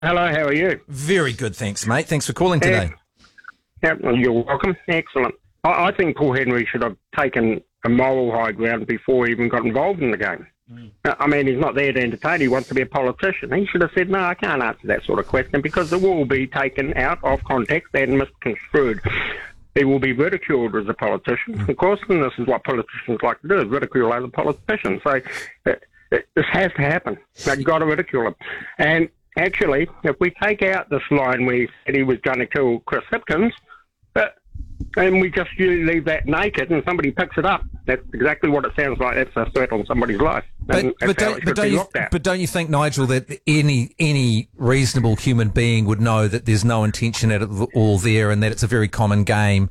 Hello, how are you? Very good, thanks, mate. Thanks for calling today. Yeah, well, you're welcome. Excellent. I think Paul Henry should have taken a moral high ground before he even got involved in the game. I mean, he's not there to entertain. He wants to be a politician. He should have said, no, I can't answer that sort of question because it will be taken out of context and misconstrued. He will be ridiculed as a politician, of course, and this is what politicians like to do, is ridicule other politicians. So this has to happen. You've got to ridicule him. And actually, if we take out this line where he said he was going to kill Chris Hipkins, and we just leave that naked and somebody picks it up, that's exactly what it sounds like. That's a threat on somebody's life. But don't you think, Nigel, that any reasonable human being would know that there's no intention at all there and that it's a very common game?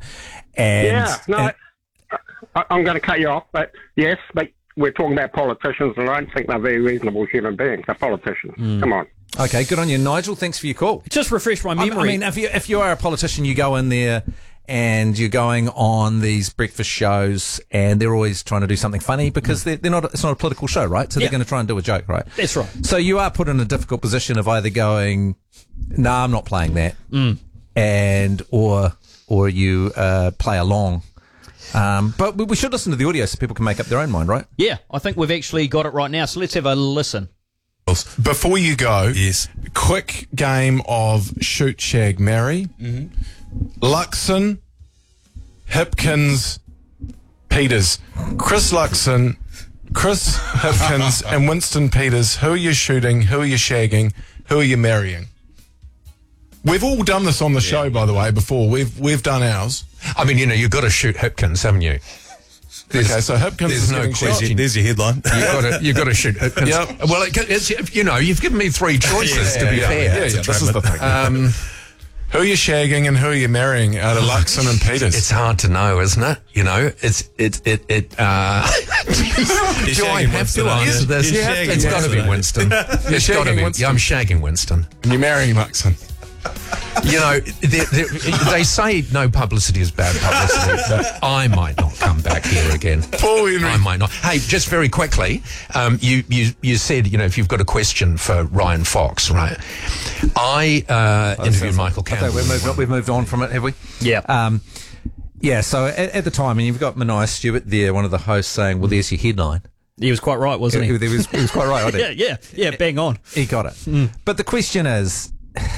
I'm going to cut you off, but yes, but we're talking about politicians, and I don't think they're very reasonable human beings. They're politicians. Come on. Okay, good on you, Nigel. Thanks for your call. Just refresh my memory. I mean, if you are a politician, you go in there and you're going on these breakfast shows and they're always trying to do something funny because they're not. It's not a political show, right? So they're going to try and do a joke, right? That's right. So you are put in a difficult position of either going, "No, I'm not playing that," and or you play along. But we should listen to the audio so people can make up their own mind, right? Yeah, I think we've actually got it right now. So let's have a listen. Before you go, quick game of shoot, shag, marry. Luxon, Hipkins, Peters. Chris Luxon, Chris Hipkins, and Winston Peters. Who are you shooting? Who are you shagging? Who are you marrying? We've all done this on the show, by the way, before. We've done ours. I mean, you've got to shoot Hipkins, haven't you? Okay, so Hipkins there's is no getting question. shot. There's your headline. You've got to shoot Hipkins. Yep. Well, you've given me three choices, to be fair. This is the thing. Who are you shagging and who are you marrying out of Luxon and Peters? It's hard to know, isn't it? Do I have to answer this? It's got to be Winston. It's got to be. Winston. Yeah, I'm shagging Winston. And you're marrying Luxon. They say no publicity is bad publicity, but I might not come back here again. Paul Henry. I might not. Hey, just very quickly, you said, if you've got a question for Ryan Fox, right? I interviewed Michael Campbell. We've moved on from it, have we? Yeah. Yeah, so at the time, and you've got Maniah Stewart there, one of the hosts, saying, well, there's your headline. He was quite right, wasn't he? He was quite right, wasn't he? Yeah, bang on. He got it. But the question is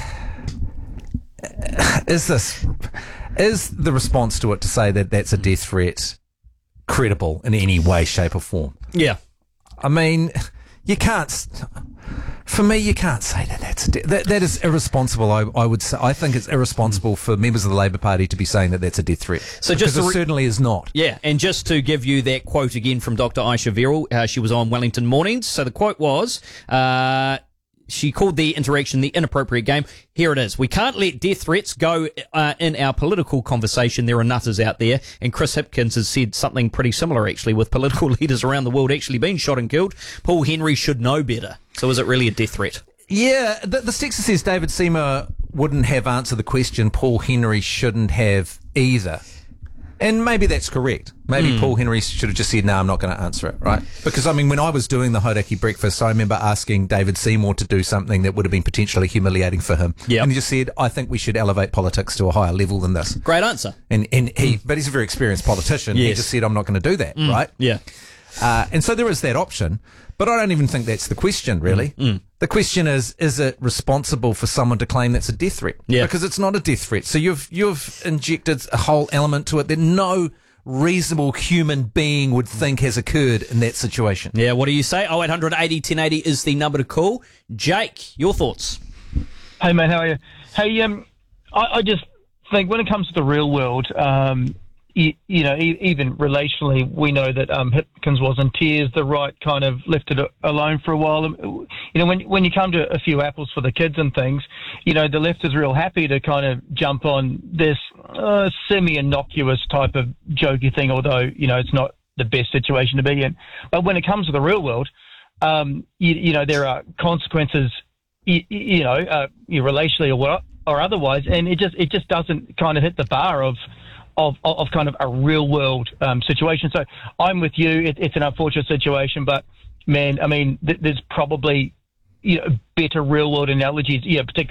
the response to it to say that that's a death threat credible in any way, shape or form? Yeah. I mean, you can't say that that is irresponsible. I would say, I think it's irresponsible for members of the Labour Party to be saying that that's a death threat. So because it certainly is not. Yeah, and just to give you that quote again from Dr. Aisha Verrill, she was on Wellington Mornings. So the quote was, she called the interaction the inappropriate game. Here it is. We can't let death threats go in our political conversation. There are nutters out there. And Chris Hipkins has said something pretty similar, actually, with political leaders around the world actually being shot and killed. Paul Henry should know better. So is it really a death threat? Yeah, the texter says David Seymour wouldn't have answered the question. Paul Henry shouldn't have either. And maybe that's correct. Maybe Paul Henry should have just said, no, I'm not going to answer it, right? Because, I mean, when I was doing the Hauraki breakfast, I remember asking David Seymour to do something that would have been potentially humiliating for him. Yep. And he just said, I think we should elevate politics to a higher level than this. Great answer. But he's a very experienced politician. Yes. He just said, I'm not going to do that, right? Yeah. And so there is that option. But I don't even think that's the question, really. The question is it responsible for someone to claim that's a death threat? Yeah. Because it's not a death threat. So you've injected a whole element to it that no reasonable human being would think has occurred in that situation. Yeah, what do you say? 0800 80 1080 is the number to call. Jake, your thoughts? Hey, mate, how are you? Hey, I just think when it comes to the real world, even relationally, we know that Hipkins was in tears. The right kind of left it alone for a while. When you come to a few apples for the kids and things, the left is real happy to kind of jump on this semi-innocuous type of jokey thing, although, it's not the best situation to be in. But when it comes to the real world, there are consequences, relationally or otherwise, and it just doesn't kind of hit the bar of kind of a real world situation. So I'm with you. It's an unfortunate situation, but man, I mean, there's probably better real world analogies, particularly